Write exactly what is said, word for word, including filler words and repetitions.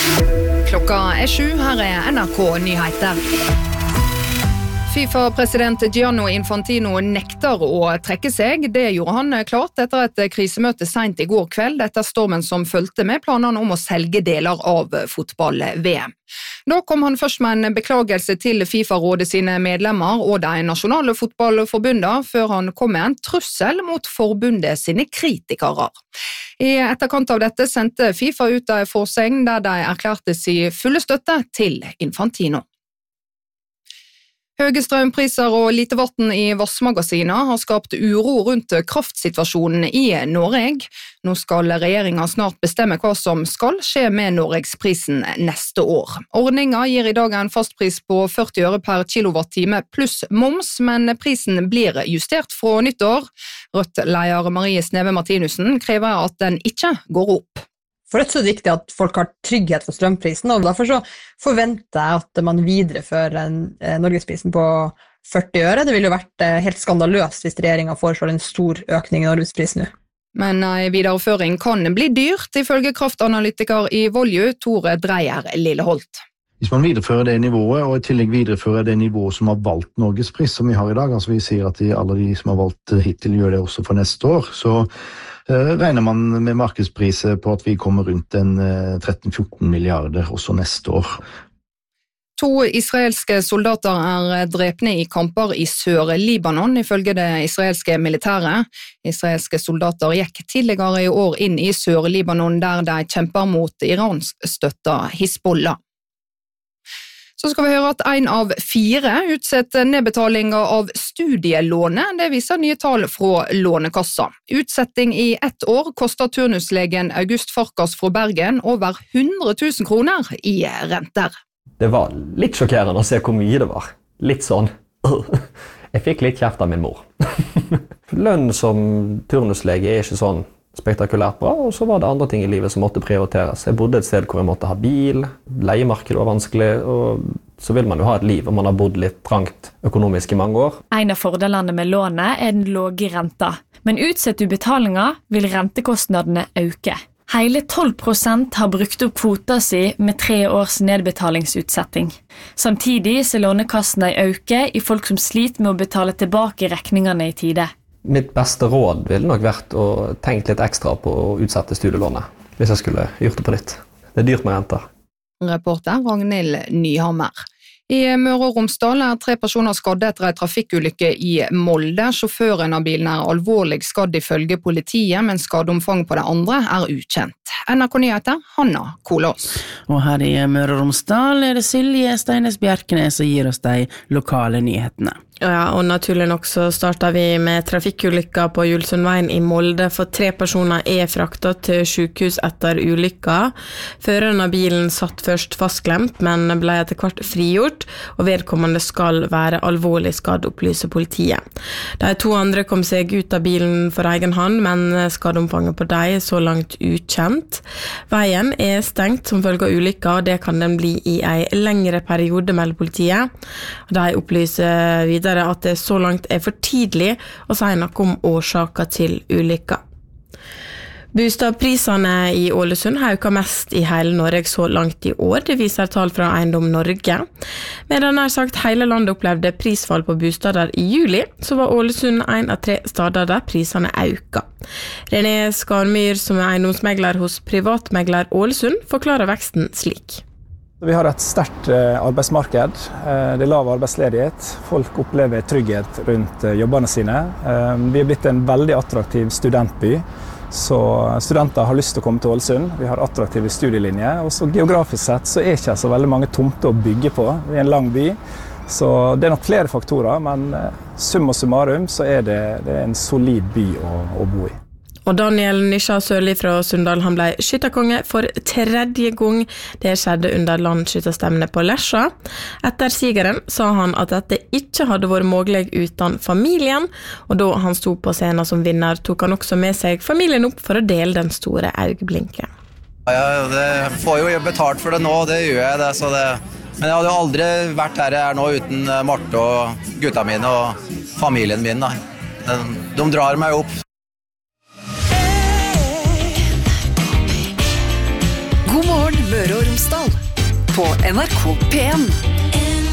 Klokka er sju, her er N R K Nyheter. FIFA-president Gianni Infantino nekter å trekke seg. Det gjorde han klart etter et krisemøte sent i går kveld etter stormen som fulgte med planene om å selge deler av fotball-V M. Da kom han først med en beklagelse til FIFA-rådet sine medlemmer og de nasjonale fotballforbundene, før han kom med en trussel mot forbundet sine kritikere. I etterkant av dette sendte FIFA ut en forsegn der de erklærte sin fulle støtte til Infantino. Høye strømpriser og lite vann i vassmagasiner har skapt uro rundt kraftsituasjonen i Norge. Nå skal regjeringen snart bestemme hva som skal skje med Norgesprisen neste år. Ordningen gir i dag en fastpris på førti øre per kilowattime pluss moms, men prisen blir justert fra nyttår. Rødt-leder Marie Sneve Martinussen krever at den ikke går opp. For det er så viktig at folk har trygghet for strømprisen, og derfor så forventer jeg at man viderefører en, eh, Norgesprisen på førti øre. Det ville jo vært eh, helt skandaløst hvis regjeringen foreslår en stor økning i Norgesprisen nå. Men en videreføring kan bli dyrt, ifølge kraftanalytiker i Volju, Tore Dreyer Lilleholt. Hvis man viderefører det nivået, og i tillegg viderefører det nivået som har valgt Norgespris, som vi har i dag, altså vi sier at de, alle de som har valgt hittil gjør det også for neste år, så uh, regner man med markedspriser på at vi kommer rundt en uh, tretten til fjorten milliarder også neste år. To israelske soldater er drepne i kamper i Sør-Libanon, ifølge det israelske militæret. Israelske soldater gikk tidligere i år inn i Sør-Libanon, der de kjemper mot iransk-støtta Hizbollah. Så skal vi høre at en av fire utsetter nedbetalinger av studielånet. Det viser nye tall fra Lånekassa. Utsetting i ett år koster turnuslegen August Farkas fra Bergen over hundre tusen kroner i renter. Det var litt sjokkerende å se hvor mye det var. Litt sånn. Jeg fikk litt kjeft av min mor. Lønn som turnuslege er ikke sånn spektakulært bra, og så var det andre ting i livet som måtte prioriteres. Jeg bodde et sted hvor jeg måtte ha bil, leiemarkedet var vanskelig, og så vil man jo ha et liv, og man har bodd litt trangt økonomisk i mange år. En av fordelene med lånet er den låge renta, men utsetter du betalinger vil rentekostnadene øke. Hele tolv prosent har brukt opp kvota si med tre års nedbetalingsutsetting. Samtidig ser lånekassene øke i folk som sliter med å betale tilbake rekningene i tide. Mitt beste råd ville nok vært å tenke litt ekstra på å utsette studielånet, hvis jeg skulle gjort det på nytt. Det er dyrt med renter. Reporter Ragnhild Nyhammer. I Møre og Romsdal er tre personer skadde etter en trafikkulykke i Molde. Sjåføren av bilen er alvorlig skadd ifølge politiet, men skadeomfang på det andre er ukjent. N R K Nyheter, Hanna Kolås. Og her i Møre og Romsdal er det Silje Steines Bjerkenes som gir oss de lokale nyhetene. Ja, og naturlig nok så starter vi med trafikkulykka på Julsundveien i Molde, for tre personer er fraktet til sykehus etter ulykka. Føreren av bilen satt først fastklemt, men ble etter hvert frigjort, og vedkommende skal være alvorlig skadd, opplyser politiet. De to andre kom seg ut av bilen for egen hånd, men skadeomfanget på dem er så langt ukjent. Veien er stengt som følge av ulykka, og det kan den bli i en lengre periode, melder politiet. De opplyser videre at det så langt er for tidlig å si noe om årsaker til ulykka. Bostadprisene i Ålesund har økt mest i hele Norge så langt i år, det viser tall fra Eiendom Norge. Medan nær sagt hele landet opplevde prisfall på bostader i juli, så var Ålesund en av tre steder der prisene økte. René Skarmyr, som er eiendomsmegler hos Privatmegler Ålesund, forklarer veksten slik. Vi har et sterkt arbeidsmarked, det er lav arbeidsledighet, folk opplever trygghet rundt jobbene sine. Vi er blitt en veldig attraktiv studentby, så studenter har lyst til å komme til Ålesund. Vi har attraktive studielinjer, og så geografisk sett så er ikke så veldig mange tomter å bygge på. Vi er en lang by, så det er nok flere faktorer, men summa summarum så er det, det er en solid by å, å bo i. Og Daniel Nisha Sørli fra Sunndal, han ble skytterkonge for tredje gang. Det skjedde under landsskytterstemmene på Lesja. Etter sigeren sa han at dette ikke hadde vært mulig uten familien, og da han sto på scenen som vinner, tok han også med seg familien opp for å dele den store øyeblinken. Ja, det får jo betalt for det nå, det gjør jeg det, så det... Men jeg hadde jo aldri vært her jeg er nå uten Marte og gutta mine og familien min. Da. De drar meg opp. God morgen, Møre Møre og Romsdal på N R K P en.